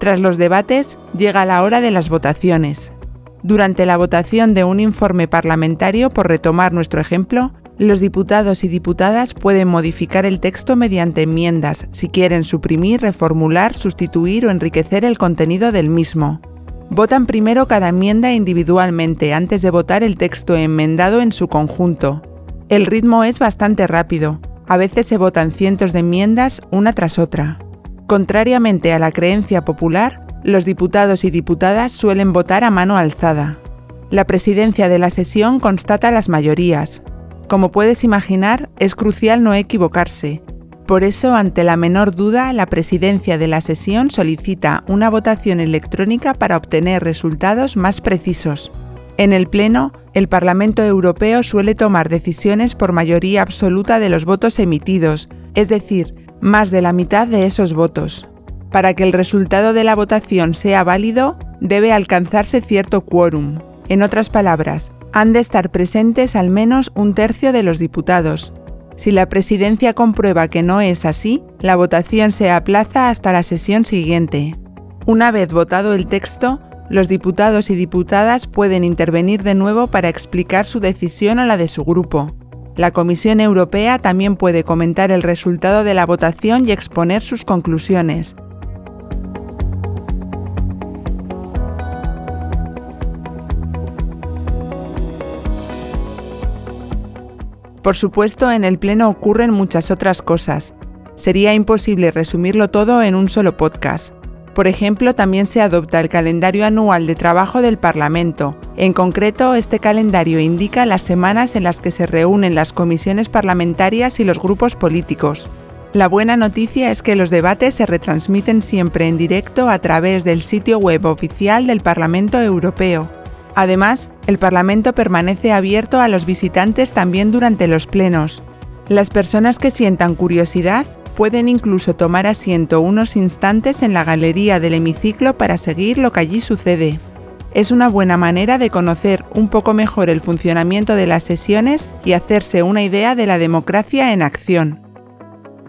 Tras los debates, llega la hora de las votaciones. Durante la votación de un informe parlamentario, por retomar nuestro ejemplo, los diputados y diputadas pueden modificar el texto mediante enmiendas, si quieren suprimir, reformular, sustituir o enriquecer el contenido del mismo. Votan primero cada enmienda individualmente antes de votar el texto enmendado en su conjunto. El ritmo es bastante rápido. A veces se votan cientos de enmiendas una tras otra. Contrariamente a la creencia popular, los diputados y diputadas suelen votar a mano alzada. La presidencia de la sesión constata las mayorías. Como puedes imaginar, es crucial no equivocarse. Por eso, ante la menor duda, la presidencia de la sesión solicita una votación electrónica para obtener resultados más precisos. En el Pleno, el Parlamento Europeo suele tomar decisiones por mayoría absoluta de los votos emitidos, es decir, más de la mitad de esos votos. Para que el resultado de la votación sea válido, debe alcanzarse cierto quórum. En otras palabras, han de estar presentes al menos un tercio de los diputados. Si la presidencia comprueba que no es así, la votación se aplaza hasta la sesión siguiente. Una vez votado el texto, los diputados y diputadas pueden intervenir de nuevo para explicar su decisión o la de su grupo. La Comisión Europea también puede comentar el resultado de la votación y exponer sus conclusiones. Por supuesto, en el Pleno ocurren muchas otras cosas. Sería imposible resumirlo todo en un solo podcast. Por ejemplo, también se adopta el calendario anual de trabajo del Parlamento. En concreto, este calendario indica las semanas en las que se reúnen las comisiones parlamentarias y los grupos políticos. La buena noticia es que los debates se retransmiten siempre en directo a través del sitio web oficial del Parlamento Europeo. Además, el Parlamento permanece abierto a los visitantes también durante los plenos. Las personas que sientan curiosidad pueden incluso tomar asiento unos instantes en la galería del hemiciclo para seguir lo que allí sucede. Es una buena manera de conocer un poco mejor el funcionamiento de las sesiones y hacerse una idea de la democracia en acción.